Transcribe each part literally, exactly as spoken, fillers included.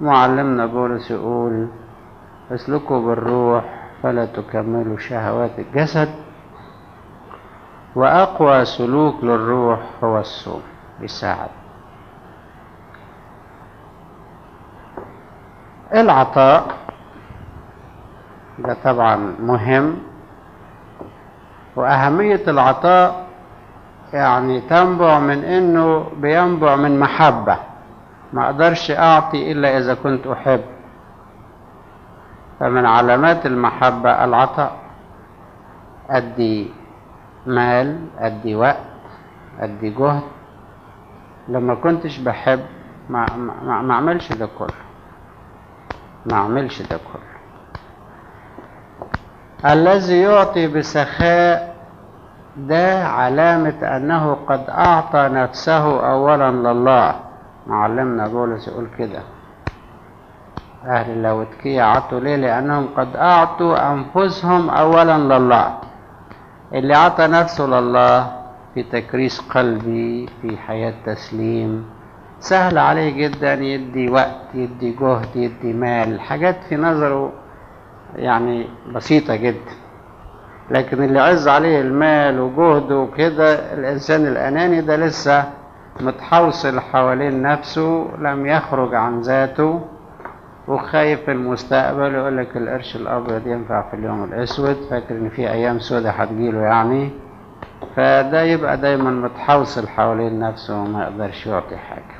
معلمنا بولس يقول اسلكوا بالروح فلا تكملوا شهوات الجسد، وأقوى سلوك للروح هو الصوم، يساعد. العطاء ده طبعا مهم، وأهمية العطاء يعني تنبع من إنه بينبع من محبة. ما أقدرش أعطي إلا إذا كنت أحب، فمن علامات المحبة العطاء. أدي مال، أدي وقت، أدي جهد. لما كنتش بحب ما, ما, ما أعملش ده كله ما أعملش ده كله. الذي يعطي بسخاء ده علامة أنه قد أعطى نفسه أولا لله. معلمنا بولس يقول كده، أهل اللاوديكية عطوا ليه؟ لأنهم قد أعطوا أنفسهم أولا لله. اللي عطى نفسه لله في تكريس قلبي، في حياة تسليم، سهل عليه جدا يدي وقت، يدي جهد، يدي مال، حاجات في نظره يعني بسيطة جدا. لكن اللي عز عليه المال وجهده وكده، الإنسان الأناني ده لسه متحوصل حوالين نفسه، لم يخرج عن ذاته، وخايف المستقبل. يقول لك القرش الأبيض ينفع في اليوم الأسود، فاكر إن في أيام سودة هتجيله يعني. فده يبقى دايما متحوصل حوالين نفسه وما يقدرش يعطي حاجة.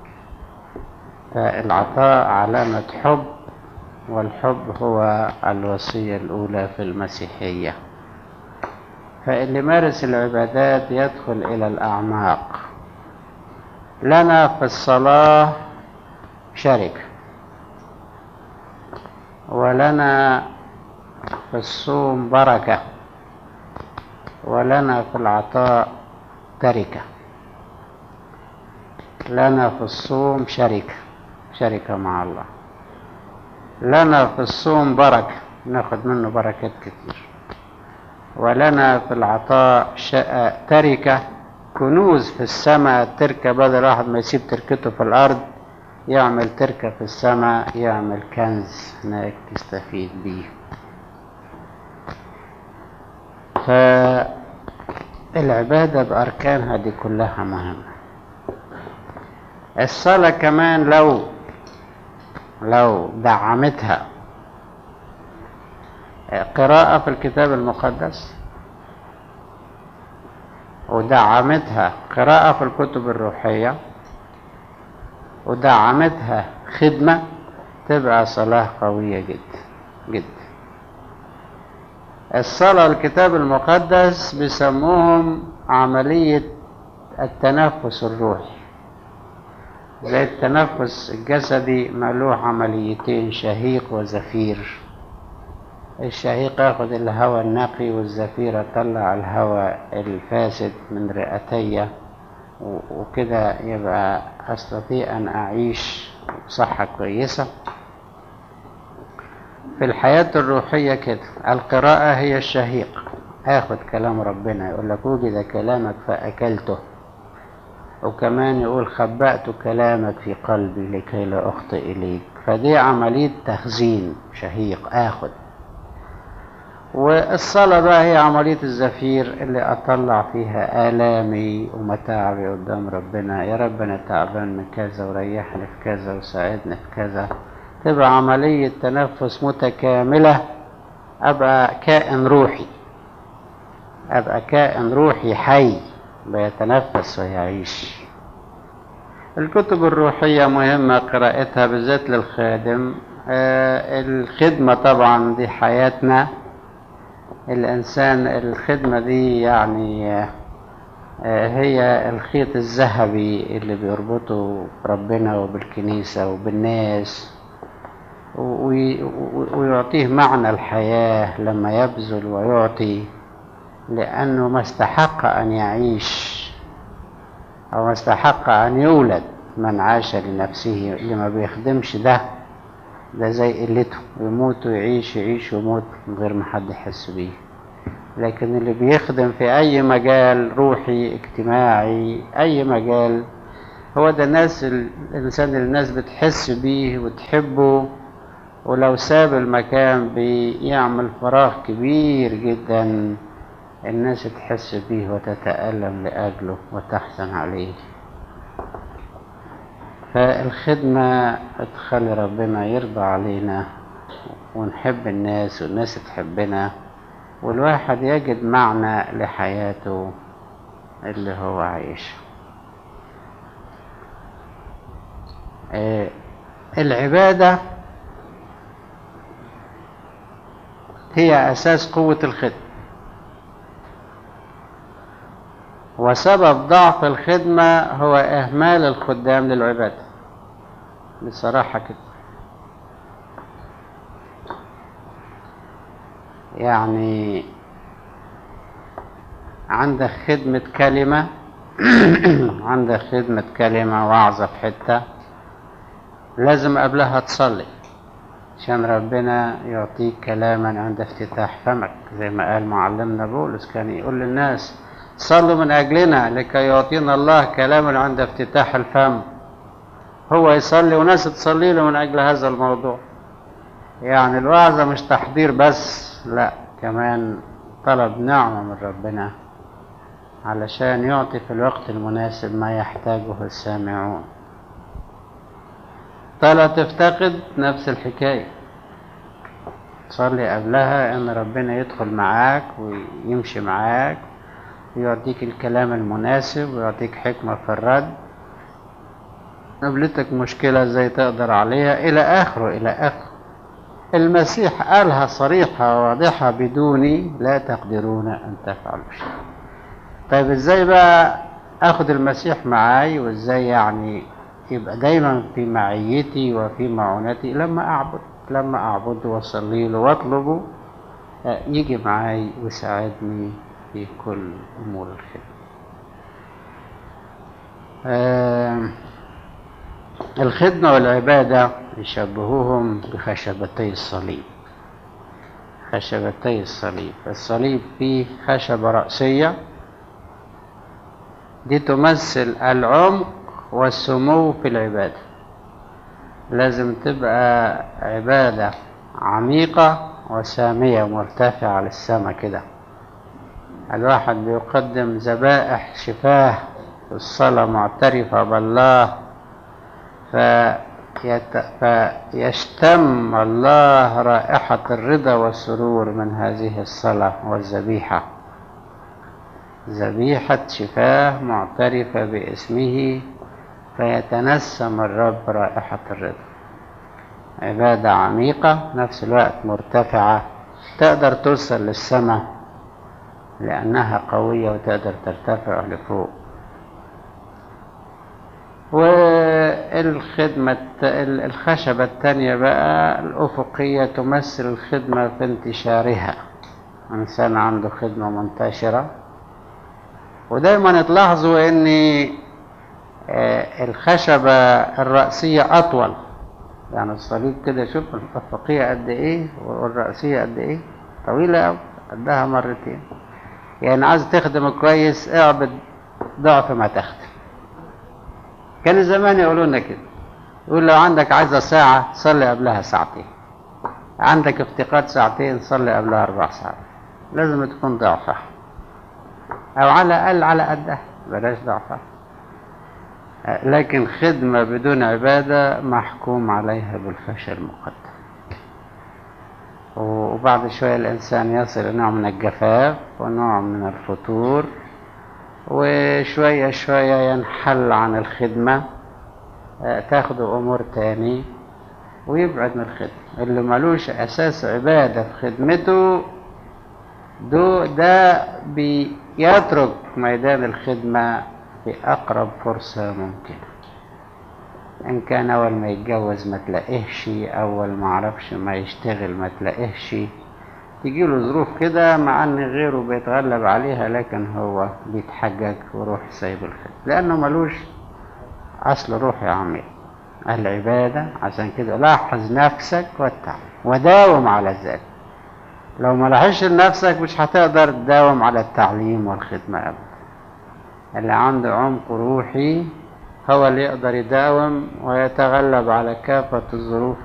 فالعطاء علامة حب، والحب هو الوصية الأولى في المسيحية. فاللي مارس العبادات يدخل إلى الأعماق. لنا في الصلاة شركة، ولنا في الصوم بركة، ولنا في العطاء تركة. لنا في الصوم شركة، شركة مع الله. لنا في الصوم بركة، ناخد منه بركات كتير. ولنا في العطاء تركة، كنوز في السماء. تركة بدل واحد ما يسيب تركته في الأرض، يعمل تركة في السماء، يعمل كنز هناك يستفيد بيه. فالعبادة بأركانها دي كلها مهمة. الصلاة كمان لو لو دعمتها قراءة في الكتاب المقدس، ودعمتها قراءة في الكتب الروحية، ودعمتها خدمة، تبقى صلاة قوية جدا جدا. الصلاة والكتاب المقدس بيسموهم عملية التنفس الروحي. زي التنفس الجسدي ملوه عمليتين، شهيق وزفير. الشهيق ياخد الهواء النقي، والزفير يطلع الهواء الفاسد من رئتي، وكده يبقى أستطيع أن أعيش صحة كويسة. في الحياة الروحية كده القراءة هي الشهيق. أخذ كلام ربنا، يقول لك وجد كلامك فأكلته، وكمان يقول خبأت كلامك في قلبي لكي لا أخطئ إليك. فدي عملية تخزين، شهيق أخذ. والصلاة بقى هي عملية الزفير اللي أطلع فيها آلامي ومتاعبي قدام ربنا. يا رب أنا تعبان من كذا، وريحني في كذا، وساعدني في كذا. تبقى عملية تنفس متكاملة. أبقى كائن روحي، أبقى كائن روحي حي بيتنفس ويعيش. الكتب الروحية مهمة قراءتها بالذات للخادم. آه الخدمة طبعا دي حياتنا. الإنسان الخدمة دي يعني آه هي الخيط الذهبي اللي بيربطه بربنا وبالكنيسة وبالناس، ويعطيه معنى الحياة لما يبذل ويعطي، لأنه ما استحق أن يعيش أو ما استحق أن يولد من عاش لنفسه. اللي ما بيخدمش ده ده زي قلته، يموت ويعيش، يعيش ويموت من غير ما حد يحس بيه. لكن اللي بيخدم في أي مجال روحي اجتماعي، أي مجال، هو ده الناس الإنسان اللي الناس بتحس بيه وتحبه، ولو ساب المكان بيعمل فراغ كبير جدا، الناس تحس بيه وتتألم لأجله وتحزن عليه. فالخدمة تخلي ربنا يرضى علينا ونحب الناس والناس تحبنا، والواحد يجد معنى لحياته اللي هو عايشها. آه العبادة هي أساس قوة الخدمة، وسبب ضعف الخدمة هو إهمال الخدام للعبادة. بصراحة كده، يعني عندك خدمة كلمة عندك خدمة كلمة وعظة في حتة، لازم قبلها تصلي عشان ربنا يعطيك كلاما عند افتتاح فمك، زي ما قال معلمنا بولس، كان يقول للناس صلوا من أجلنا لكي يعطينا الله كلاما عند افتتاح الفم. هو يصلي وناس تصلي له من أجل هذا الموضوع. يعني الوعظة مش تحضير بس، لا، كمان طلب نعمة من ربنا علشان يعطي في الوقت المناسب ما يحتاجه السامعون. طلع تفتقد نفس الحكاية، صلي قبلها ان ربنا يدخل معاك ويمشي معاك ويعطيك الكلام المناسب ويعطيك حكمة في الرد، قابلتك مشكلة ازاي تقدر عليها، الى اخره الى اخره. المسيح قالها صريحة واضحة: بدوني لا تقدرون ان تفعلوا شيء. طيب ازاي بقى اخد المسيح معاي، وازاي يعني يبقى دايما في معيتي وفي معونتي؟ لما اعبد لما اعبد واصلي له واطلبه يجي معاي ويساعدني في كل امور الخير. آه الخدمة والعبادة يشبهوهم بخشبتي الصليب. خشبتي الصليب، الصليب فيه خشبة رأسية، دي تمثل العمق والسمو في العبادة. لازم تبقى عبادة عميقة وسامية مرتفعة للسماء كده. الواحد بيقدم ذبائح شفاه في الصلاة معترفة بالله، فيت... فيشتم الله رائحة الرضا والسرور من هذه الصلاة والذبيحة. ذبيحة شفاه معترفة باسمه، فيتنسم الرب رائحة الرضا. عبادة عميقة نفس الوقت مرتفعة، تقدر توصل للسماء لأنها قوية وتقدر ترتفع لفوق. والخدمة الخشبة الثانية بقى الأفقية تمثل الخدمة في انتشارها. إنسان عنده خدمة منتشرة، ودايما تلاحظوا ان الخشبة الرأسية أطول. يعني الصليب كده، شوف الأفقية قد إيه والرأسية قد إيه، طويلة أوي، قدها مرتين. يعني عايز تخدم كويس اعبد ضعف ما تخدم. كان زمان يقولوا لنا كده، يقول لو عندك عايزة ساعة صلي قبلها ساعتين، عندك افتقاد ساعتين صلي قبلها أربع ساعات. لازم تكون ضعفها، أو على الأقل على قدها، بلاش ضعفها. لكن خدمة بدون عبادة محكوم عليها بالفشل مقدم. وبعد شوية الإنسان يصل لنوع من الجفاف ونوع من الفتور، وشوية شوية ينحل عن الخدمة، تاخده أمور تاني ويبعد من الخدمة. اللي ملوش أساس عبادة في خدمته دو ده بيترك ميدان الخدمة في أقرب فرصة ممكنة. إن كان أول ما يتجوز ما تلاقيهش، أول ما عرفش ما يشتغل ما تلاقيهش، تجيله ظروف كده مع أن غيره بيتغلب عليها، لكن هو بيتحجج وروح سايب الخدمة لأنه ملوش أصل روحي عميق. العبادة عشان كده لاحظ نفسك والتعليم وداوم على ذلك. لو ما لاحظش لنفسك مش هتقدر تداوم على التعليم والخدمة أبدا. اللي عنده عمق روحي هو اللي يقدر يداوم ويتغلب على كافة الظروف